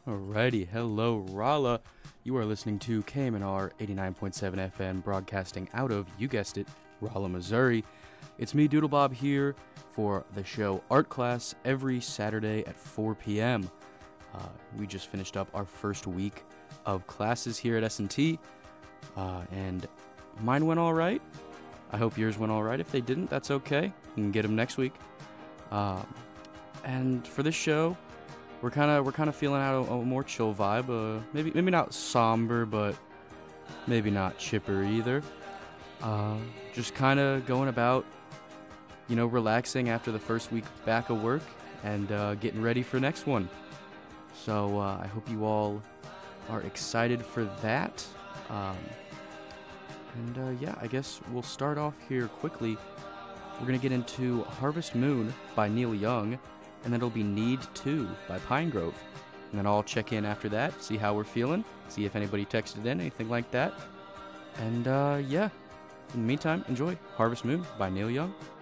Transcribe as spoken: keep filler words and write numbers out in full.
Alrighty, hello Rala. You are listening to K M N R eighty-nine point seven F M, broadcasting out of, you guessed it, Rolla, Missouri. It's me, Doodle Bob, here for the show Art Class every Saturday at four p.m. Uh, we just finished up our first week of classes here at S and T, uh, and mine went all right. I hope yours went all right. If they didn't, that's okay. You can get them next week. Um, and for this show, we're kind of we're kind of feeling out a, a more chill vibe. Uh, maybe maybe not somber, but maybe not chipper either. Uh, just kind of going about, you know, relaxing after the first week back of work and uh, getting ready for next one. So uh, I hope you all are excited for that. Um, and uh, yeah, I guess we'll start off here quickly. We're going to get into Harvest Moon by Neil Young, and then it'll be Need two by Pinegrove. And then I'll check in after that, see how we're feeling, see if anybody texted in, anything like that. And uh, yeah, in the meantime, enjoy Harvest Moon by Neil Young.